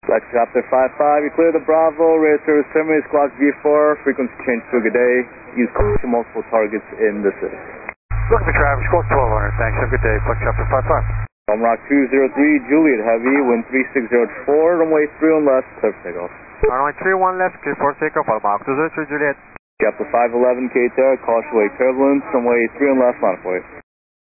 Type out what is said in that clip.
Flex Chopper 55, you clear the Bravo, radio service terminated, squawk V4, frequency change to a good day, use caution multiple targets in the city. Look for traffic, squawk 1200, thanks, have a good day, Flex Chopper 55. Rock 203, Juliet Heavy, wind 3604, runway 31 left, clear for takeoff. Runway 31 left, clear for takeoff, Rock 203, Juliet. Chopper 511, K-Terra, caution wake turbulence, runway 31 left, line for you.